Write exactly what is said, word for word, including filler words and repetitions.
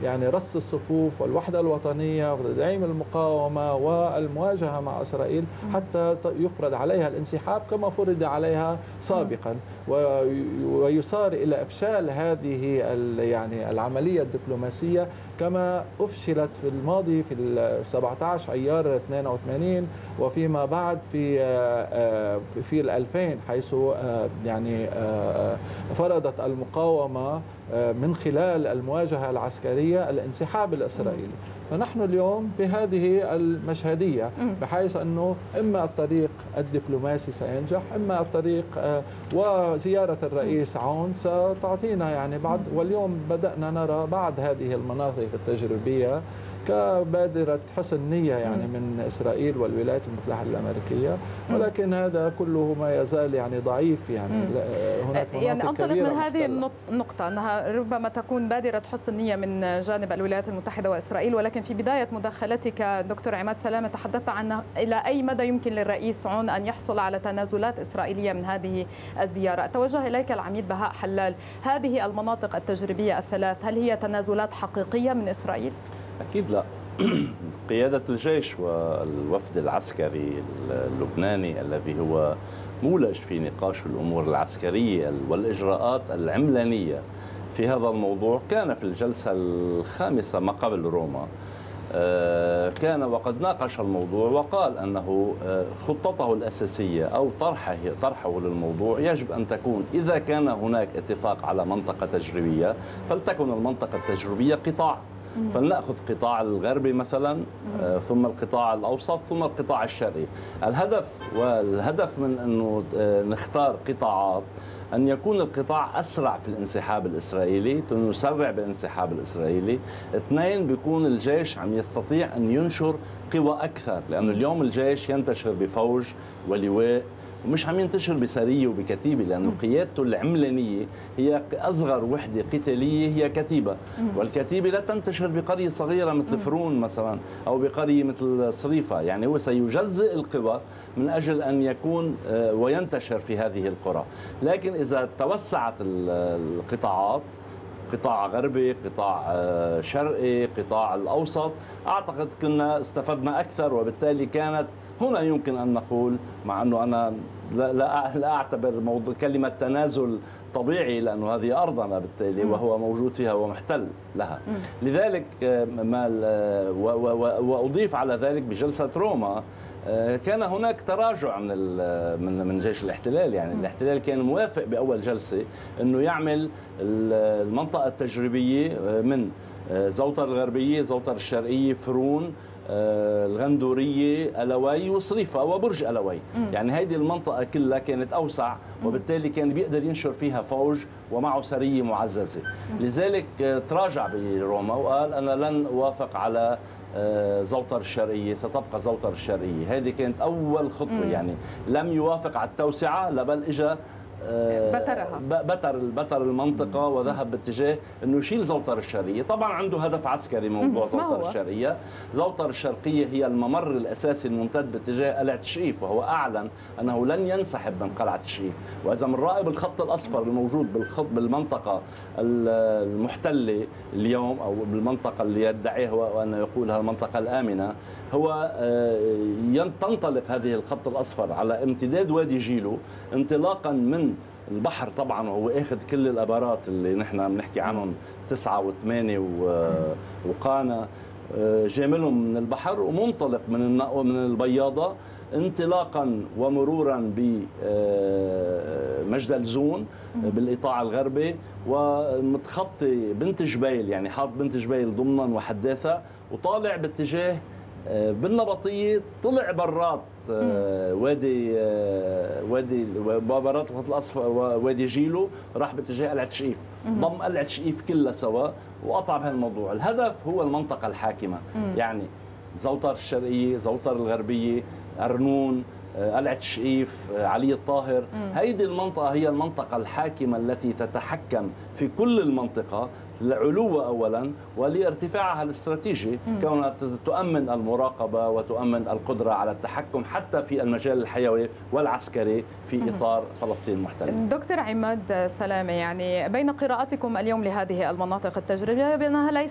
يعني رص الصفوف والوحدة الوطنية وتدعيم المقاومة والمواجهة مع إسرائيل حتى يفرض عليها الانسحاب كما فرض عليها سابقا، ويصار إلى إفشال هذه يعني العملية الدبلوماسية كما أفشلت في الماضي في سبعة عشر أيار اثنين وثمانين وفيما بعد في في الألفين، حيث يعني فرضت المقاومة من خلال المواجهة العسكرية الانسحاب الإسرائيلي. فنحن اليوم بهذه المشهدية، بحيث أنه إما الطريق الدبلوماسي سينجح، إما الطريق وزيارة الرئيس عون ستعطينا يعني بعد. واليوم بدأنا نرى بعض هذه المناطق التجريبية كبادرة حسن نية يعني من إسرائيل والولايات المتحدة الأمريكية، ولكن هذا كله ما يزال يعني ضعيف. يعني هناك مناطق يعني أنطلق من هذه محتلة. النقطة أنها ربما تكون بادرة حسن نية من جانب الولايات المتحدة وإسرائيل، ولكن في بداية مداخلتك دكتور عماد سلامة تحدثت عن إلى أي مدى يمكن للرئيس عون أن يحصل على تنازلات إسرائيلية من هذه الزيارة. أتوجه إليك العميد بهاء حلال، هذه المناطق التجريبية الثلاث هل هي تنازلات حقيقية من إسرائيل؟ أكيد لا. قيادة الجيش والوفد العسكري اللبناني الذي هو مولج في نقاش الأمور العسكرية والإجراءات العملانية في هذا الموضوع كان في الجلسة الخامسة ما قبل روما، كان وقد ناقش الموضوع وقال أنه خطته الأساسية أو طرحه طرحه للموضوع يجب أن تكون إذا كان هناك اتفاق على منطقة تجريبية فلتكن المنطقة التجريبية قطاع، فلنأخذ قطاع الغربي مثلا، ثم القطاع الأوسط، ثم القطاع الشرقي. الهدف والهدف من أنه نختار قطاعات أن يكون القطاع أسرع في الانسحاب الإسرائيلي، نسرع بالانسحاب الإسرائيلي. اثنين، بيكون الجيش عم يستطيع أن ينشر قوى أكثر، لأنه اليوم الجيش ينتشر بفوج ولواء ومش عم ينتشر بسريه وبكتيبه، لانه قيادته العملانيه هي اصغر وحده قتاليه هي كتيبه، والكتيبه لا تنتشر بقريه صغيره مثل فرون مثلا او بقريه مثل صريفه، يعني هو سيجزئ القوى من اجل ان يكون وينتشر في هذه القرى. لكن اذا توسعت القطاعات، قطاع غربي، قطاع شرقي، قطاع الاوسط، اعتقد كنا استفدنا اكثر، وبالتالي كانت هنا يمكن أن نقول، مع أنه أنا لا, لا, لا أعتبر موضوع كلمة تنازل طبيعي لأنه هذه أرضنا بالتالي وهو موجود فيها ومحتل لها. لذلك ما وأضيف على ذلك بجلسة روما كان هناك تراجع من من من جيش الاحتلال، يعني الاحتلال كان موافق بأول جلسة أنه يعمل المنطقة التجريبية من زوطر الغربية، زوطر الشرقية، فرون، الغندورية، ألوي وصريفة وبرج ألوي. يعني هذه المنطقة كلها كانت أوسع، وبالتالي كان بيقدر ينشر فيها فوج ومعه سرية معززة. لذلك تراجع بروما وقال أنا لن أوافق على زوطر الشرقية، ستبقى زوطر الشرقية. هذه كانت أول خطوة، يعني لم يوافق على التوسعة لبل إجا بترها بتر بتر المنطقه وذهب باتجاه انه يشيل زوطر الشرقيه. طبعا عنده هدف عسكري موضوع زوطر الشرقيه. زوطر الشرقيه هي الممر الاساسي الممتد باتجاه قلعه الشقيف، وهو اعلن انه لن ينسحب من قلعه الشقيف. واذا بنراقب الخط الاصفر الموجود بالخط بالمنطقه المحتله اليوم او بالمنطقه اللي يدعيه وانه يقولها المنطقه الامنه، هو تنطلق هذه الخط الاصفر على امتداد وادي جيلو انطلاقا من البحر طبعا، وهو اخذ كل الابارات اللي نحن بنحكي عنهم تسعة وثمانية وقانا، جاملهم من البحر ومنطلق من من البياضة انطلاقا ومرورا بمجدل زون بالايطاع الغربي، ومتخطي بنت جبيل، يعني حاط بنت جبيل ضمنا وحداثة، وطالع باتجاه بالنبطية، طلع برات وادي وادي برات الخط الاصفر وادي جيلو، راح باتجاه قلعه شقيف، ضم قلعه شقيف كلها سوا وقطع بهالموضوع. الهدف هو المنطقه الحاكمه، يعني زوطر الشرقيه، زوطر الغربيه، أرنون، قلعة الشقيف، علي الطاهر. هيدي المنطقة هي المنطقة الحاكمة التي تتحكم في كل المنطقة لعلوها أولا ولارتفاعها الاستراتيجي، كونها تؤمن المراقبة وتؤمن القدرة على التحكم حتى في المجال الحيوي والعسكري في إطار فلسطين المحتلة. دكتور عماد سلامة، يعني بين قراءتكم اليوم لهذه المناطق التجريبية بأنها ليست